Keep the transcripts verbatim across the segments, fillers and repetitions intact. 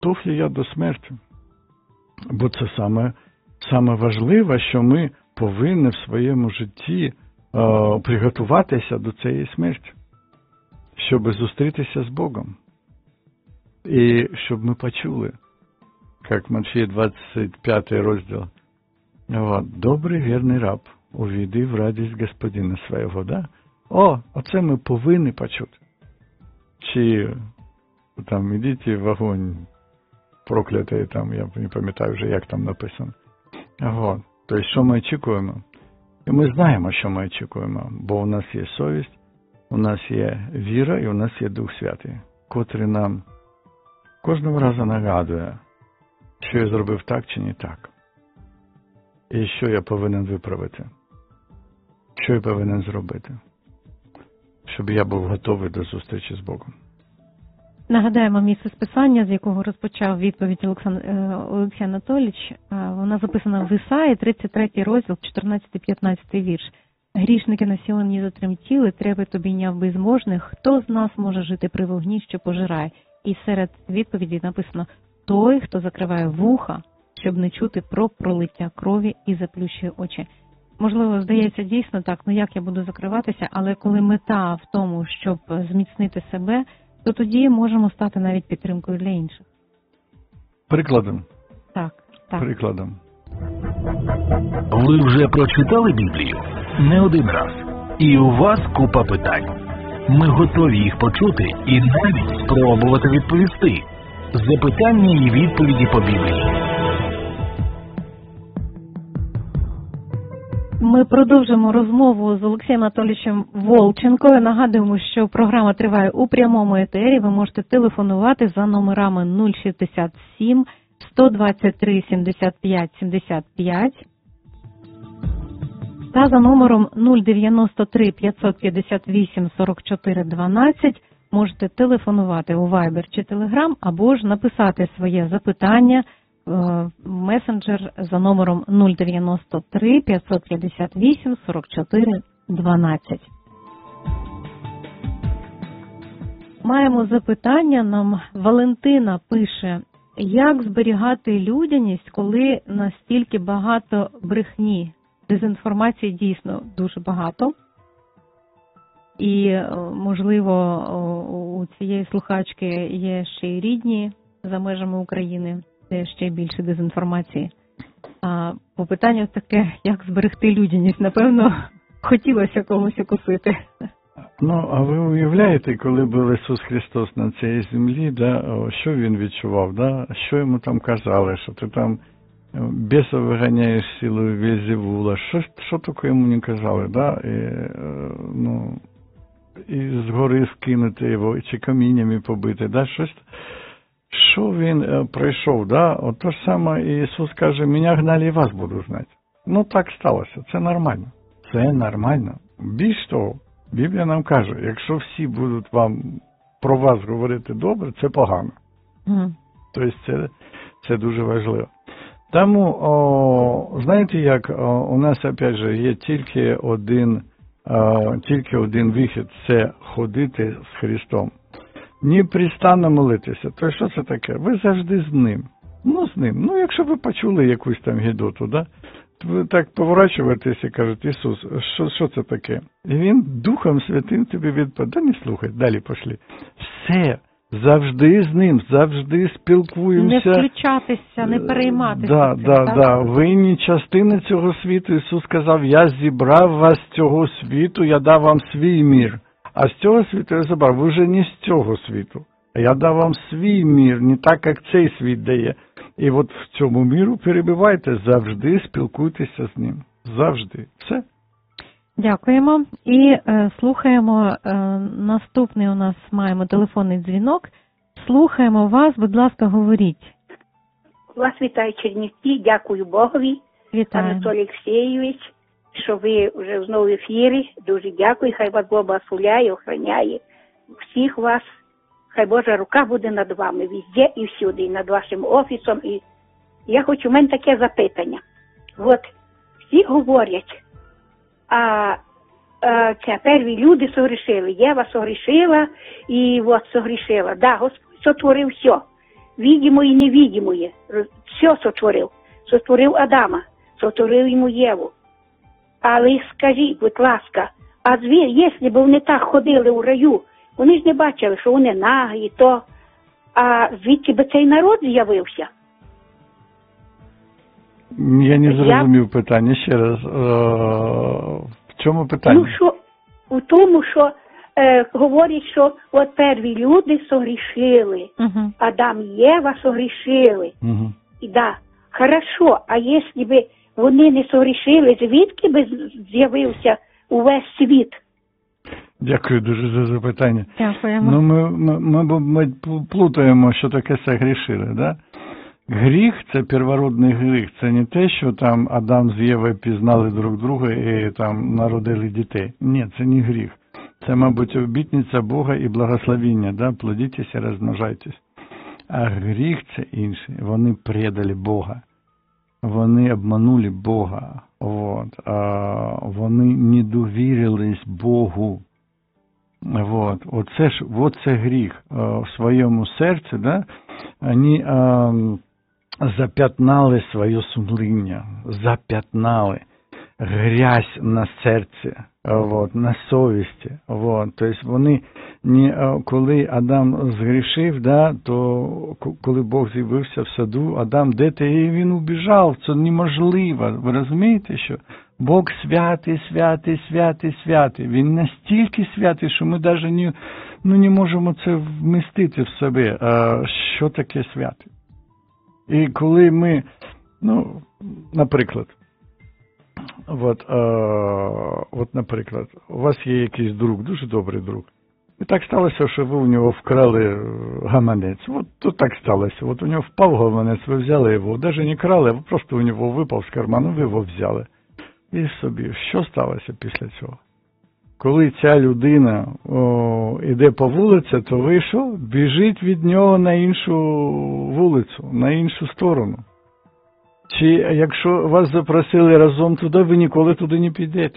готов ли я до смерті? Бо це саме, саме важливе, що ми повинні в своєму житті о, приготуватися до цієї смерті, щоб зустрітися з Богом. І щоб ми почули, як Матфія двадцять п'ятий розділ, от, добрий вірний раб, увійди в радість Господина свого, да? О, оце ми повинні почути. Чи там ідіть в вогонь проклятий, там, я не пам'ятаю вже, як там написано. От. Тобто, що ми очікуємо? І ми знаємо, що ми очікуємо, бо у нас є совість, у нас є віра і у нас є Дух Святий, котрий нам кожного разу нагадує, що я зробив так чи не так. І що я повинен виправити. Що я повинен зробити. Щоб я був готовий до зустрічі з Богом. Нагадаємо місце списання, з якого розпочав відповідь Олександр, Олексій Анатолійович. Вона записана в Ісаї, тридцять третій розділ, чотирнадцятий-п'ятнадцятий вірш. Грішники на Сіоні затремтіли, трепет обійняв безможних. Хто з нас може жити при вогні, що пожирає? І серед відповіді написано: той, хто закриває вуха, щоб не чути про пролиття крові і заплющує очі. Можливо, здається, дійсно так, ну як я буду закриватися, але коли мета в тому, щоб зміцнити себе, то тоді можемо стати навіть підтримкою для інших. Прикладом. Так, так. Прикладом. Ви вже прочитали Біблію? Не один раз. І у вас купа питань. Ми готові їх почути і навіть спробувати відповісти. Запитання і відповіді по Біблії. Ми продовжимо розмову з Олексієм Анатолійовичем Волченко. Нагадуємо, що програма триває у прямому етері. Ви можете телефонувати за номерами нуль шістдесят сім сто двадцять три сімдесят п'ять сімдесят п'ять та за номером нуль дев'яносто три п'ятсот п'ятдесят вісім сорок чотири дванадцять. Можете телефонувати у Viber чи Telegram або ж написати своє запитання в месенджер за номером нуль дев'яносто три п'ятсот п'ятдесят вісім сорок чотири дванадцять. Маємо запитання. Нам Валентина пише: як зберігати людяність, коли настільки багато брехні? Дезінформації дійсно дуже багато. І, можливо, у цієї слухачки є ще й рідні за межами України, де ще більше дезінформації. А по питанню таке, як зберегти людяність, напевно, хотілося когось укусити. Ну, а ви уявляєте, коли був Ісус Христос на цій землі, да, що Він відчував, да? Що йому там казали, що ти там біса виганяєш силою Вельзевула, що, що таке йому не казали, да? І, ну, і згори скинути його, чи каміннями побити, да? Щось, що він пройшов, да? От то ж саме Ісус каже: мене гнали, і вас буду знати. Ну, так сталося, це нормально, це нормально. Більш того, Біблія нам каже, якщо всі будуть вам про вас говорити добре, це погано. Mm. Тобто це, це дуже важливо. Тому, о, знаєте як, о, у нас, опять же, є тільки один, о, тільки один вихід – це ходити з Христом. Непрестанно молитися. То що це таке? Ви завжди з Ним. Ну, з Ним. Ну, якщо ви почули якусь там гідоту, да? Ви так поворачуєтеся і кажете: Ісус, що, що це таке? І Він Духом Святим тобі відповідає: да не слухай, далі пішли. Все, завжди з Ним, завжди спілкуємося. Не включатися, не перейматися. Да, цим, да, так? да. Ви не частина цього світу. Ісус сказав: я зібрав вас з цього світу, я дав вам свій мір. А з цього світу я забрав, ви вже не з цього світу. А я дав вам свій мір, не так, як цей світ дає. І от в цьому міру перебувайте, завжди спілкуйтеся з ним. Завжди. Все. Дякуємо. І е, слухаємо, е, наступний у нас маємо телефонний дзвінок. Слухаємо вас, будь ласка, говоріть. Вас вітаю, Чернівці, дякую Богові. Вітаю. Анатолій Олексійович, що ви вже знову в ефірі. Дуже дякую, хай вас Бог благословляє, охороняє всіх вас. Хай Божа рука буде над вами везде і всюди, і над вашим офісом. І я хочу, у мене таке запитання. От всі говорять, а, а це перві люди согрішили, Єва согрішила і от согрішила. Да, Господь сотворив все. відімої і невідімої. Все сотворив. Сотворив Адама, сотворив йому Єву. Але скажіть, будь ласка, а звір, якщо б вони так ходили у раю, вони ж не бачили, що вони нагі, то, а звідки би цей народ з'явився? Я не Я- зрозумів питання. Ще раз. Е, В чому питання? Ну, що, у тому, що е, говорять, що от перві люди согрішили, Угу. Адам і Єва согрішили. Угу. І да, хорошо, а якщо б вони не согрішили, звідки би з'явився увесь світ? Дякую дуже за запитання. Дякуємо. Ну, ми, ми, ми, ми плутаємо, що таке согрішили, да? Гріх – це первородний гріх. Це не те, що там Адам з Євою пізнали друг друга і там народили дітей. Ні, це не гріх. Це, мабуть, обітниця Бога і благословіння, да? Плодітеся, розмножайтесь. А гріх – це інший. Вони предали Бога. Вони обманули Бога. Вот. А вони не довірились Богу. Вот. Оце ж, вот це гріх. В своєму серці, да? Вони а, запятнали своє сумління, запятнали грязь на серці, вот, на совісті. Вот. Тобто вони, не, коли Адам згрішив, да, то коли Бог з'явився в саду, Адам, де ти? І він убіжав, це неможливо. Ви розумієте, що Бог святий, святий, святий, святий. Він настільки святий, що ми навіть не, ну, не можемо це вмістити в себе, а, що таке святий. І коли ми, ну, наприклад, от, а, от, наприклад, у вас є якийсь друг, дуже добрий друг, і так сталося, що ви у нього вкрали гаманець. От тут так сталося. От у нього впав гаманець, ви взяли його, навіть не крали, а просто у нього випав з карману, ви його взяли. І собі, що сталося після цього? Коли ця людина о, іде по вулиці, то ви що? Біжить від нього на іншу вулицю, на іншу сторону. Чи якщо вас запросили разом туди, ви ніколи туди не підете.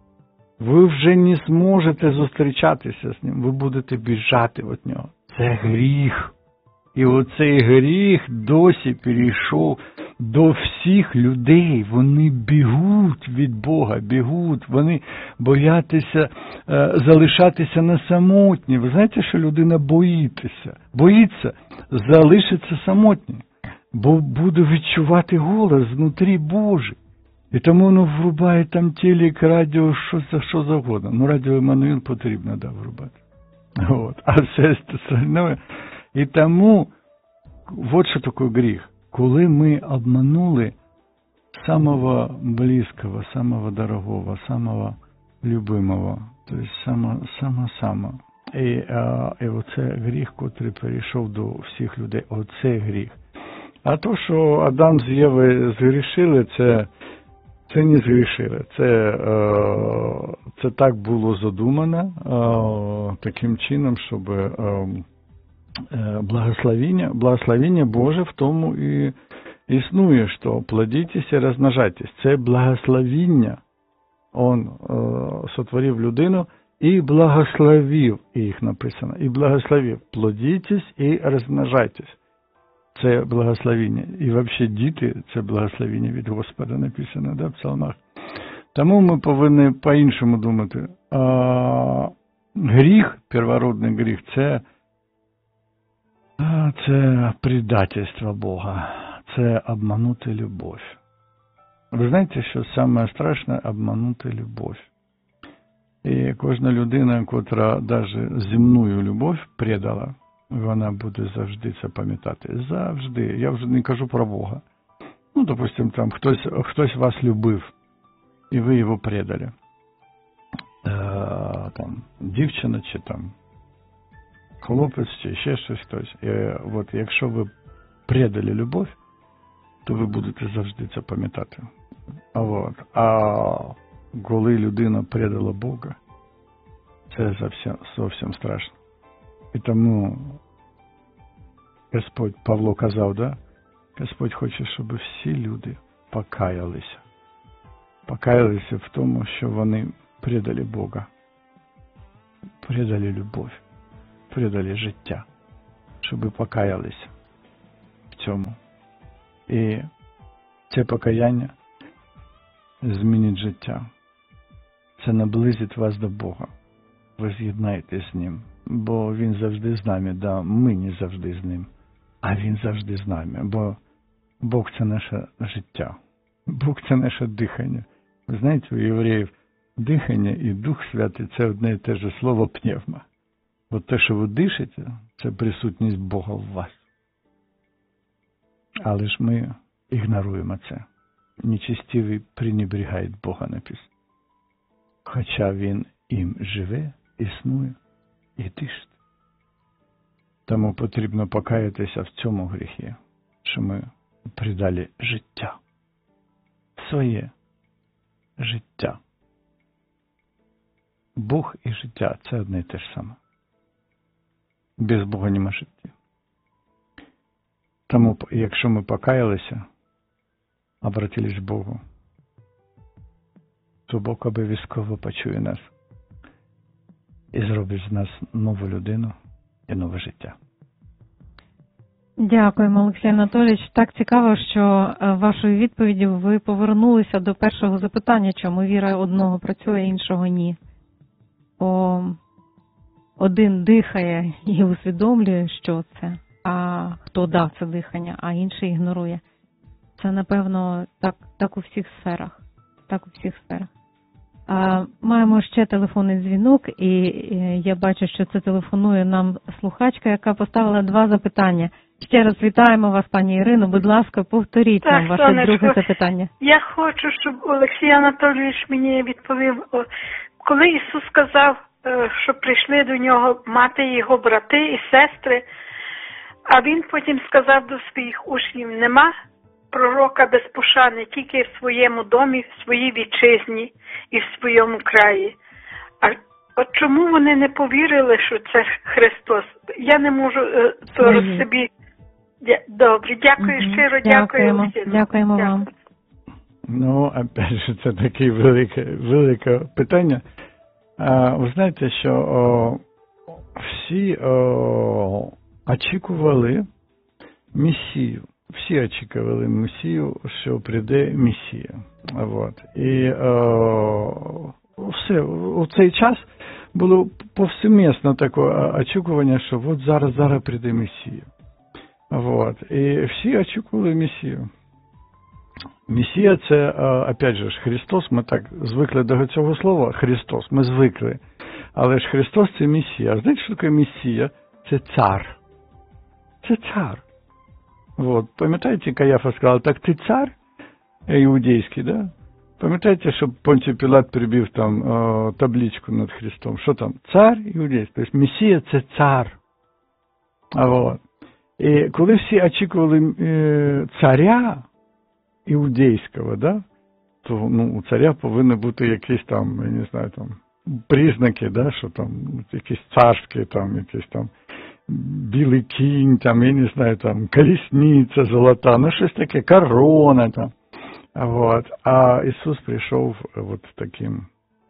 Ви вже не зможете зустрічатися з ним, ви будете біжати від нього. Це гріх. І оцей гріх досі перейшов до всіх людей. Вони бігуть від Бога, бігуть, вони боятися е, залишатися на самотні. Ви знаєте, що людина боїться? Боїться залишитися самотні, бо буде відчувати голос внутрі Божий. І тому воно врубає там телек, радіо, що за що завгодно. Ну, радіо Еммануїл потрібно, да, врубати. От. А все остальне. І тому, от що таке гріх. Коли ми обманули самого близького, самого дорогого, самого любимого, тобто само-само. І, а, і оце гріх, котрий перейшов до всіх людей. Оце гріх. А то, що Адам з Євою згрішили, це, це не згрішили. Це, е, це так було задумано, е, таким чином, щоб е, благословення, благословення Боже в тому і існує, що плодітеся, розмножайтесь. Це благословення. Он е, сотворив людину і благословив, їх написано, і благословив. Плодітесь і розмножайтесь. Це благословення. І взагалі діти – це благословення від Господа, написано, да, в псалмах. Тому ми повинні по-іншому думати. А, гріх, первородний гріх – це, це предательство Бога, це обманути любов. Ви знаєте, що саме страшне – обманути любов. І кожна людина, котра навіть земну любов предала, вона буде завжди це пам'ятати. Завжди. Я вже не кажу про Бога. Ну, допустим, там хтось, хтось вас любив, і ви його предали. Е, там, дівчина чи там хлопець, чи ще щось хтось. І от якщо ви предали любов, то ви будете завжди це пам'ятати. А, от. а коли людина предала Бога, це зовсім, зовсім страшно. І тому Господь, Павло казав, да? Господь хоче, щоб всі люди покаялися. Покаялися в тому, що вони предали Бога. Предали любов. Предали життя. Щоб покаялися. цьому. І це покаяння змінить життя. Це наблизить вас до Бога. Ви з'єднаєтесь з Ним. Бо Він завжди з нами, да, ми не завжди з Ним. А Він завжди з нами. Бо Бог – це наше життя. Бог – це наше дихання. Ви знаєте, у євреїв дихання і Дух Святий – це одне і те ж слово пневма. От те, що ви дишите, це присутність Бога в вас. Але ж ми ігноруємо це. Нечестивий пренебрігає Бога, написано. Хоча Він їм живе, існує і дишить. Тому потрібно покаятися в цьому гріхі, що ми придали життя. Своє життя. Бог і життя – це одне і те ж саме. Без Бога нема життя. Тому, якщо ми покаялися, обратились к Богу, то Бог обов'язково почує нас і зробить з нас нову людину і нове життя. Дякуємо, Олексій Анатолійович. Так цікаво, що вашою відповіддю ви повернулися до першого запитання, чому віра одного працює, іншого ні. О, один дихає і усвідомлює, що це, а хто дав це дихання, а інший ігнорує. Це, напевно, так, так у всіх сферах. Так у всіх сферах. А, маємо ще телефонний дзвінок, і, і я бачу, що це телефонує нам слухачка, яка поставила два запитання. Ще раз вітаємо вас, пані Ірино. Будь ласка, повторіть так, нам ваше сонечко, друге запитання. Я хочу, щоб Олексій Анатолійович мені відповів. Коли Ісус сказав, що прийшли до нього мати його брати і сестри, а він потім сказав до своїх учнів: нема пророка без пошани тільки в своєму домі, в своїй вітчизні і в своєму краї. А от чому вони не повірили, що це Христос? Я не можу е, то собі... Добре, дякую, mm-hmm. щиро дякуємо. дякую. Дякуємо Дякую. вам. Ну, опять же, це таке велике, велике питання. А, ви знаєте, що о, всі о, очікували Месію. Всі очікували Месію, що прийде Месія. Вот. І о, все, у цей час було повсемісно таке очікування, що от зараз, зараз прийде Месія. Вот. І всі очікували Месію. Месія – це, опять же, Христос, ми так звикли до цього слова, Христос, ми звикли. Але ж Христос – це Месія. А знаєте, що таке Месія? Це цар. Це цар. Вот. Пам'ятаєте, Каяфа сказав: так ти цар іудейський, да? Пам'ятаєте, що Понтій Пілат прибив там о, табличку над Христом? Що там? Цар іудейський. Тобто Месія – це цар. А вот. І коли всі очікували е, царя іудейського, да, то ну, у царя повинні бути якісь там, я не знаю, там признаки, да, що там якісь царські, там якісь там білий кінь, там, я не знаю, там колісниця золота, ну щось таке, корона там. Вот. А Ісус прийшов от таким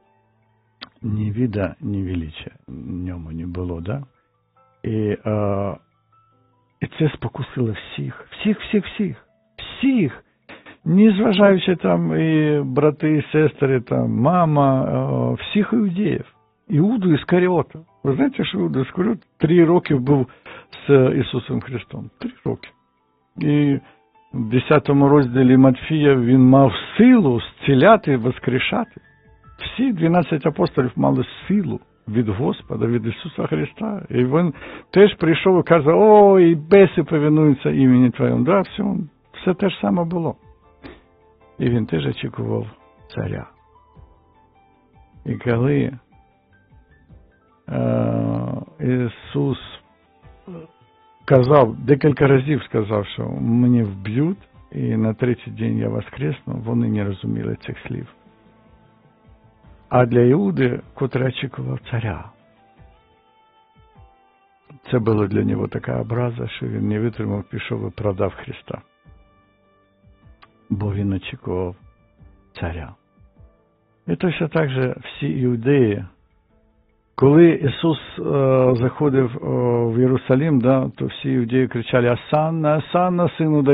ні вида, ні величия в ньому не було, да? І, а, і це спокусило всіх, всіх, всіх, всіх, всіх. Незважаючи там і брати, і сестри, там, мама, всіх іудеїв. Іуду Іскаріота. Ви знаєте, що Іуда Іскаріот три роки був з Ісусом Христом? Три роки. І в десятому розділі Матфія він мав силу зціляти, воскрешати. Всі дванадцять апостолів мали силу від Господа, від Ісуса Христа. І він теж прийшов і каже: о, і беси повинуються імені Твоєму. Да, все, все те ж саме було. І він теж очікував царя. І коли е, Ісус казав, декілька разів сказав, що мене вб'ють, і на третій день я воскресну, вони не розуміли цих слів. А для Іуди, котрий очікував царя, це було для нього така образа, що він не витримав, пішов і продав Христа. Бо він очікував царя. І точно так же всі іудеї Коли Ісус е, заходив о, в Єрусалим, да, то всі юдеї кричали: «Асанна, Асанна, сину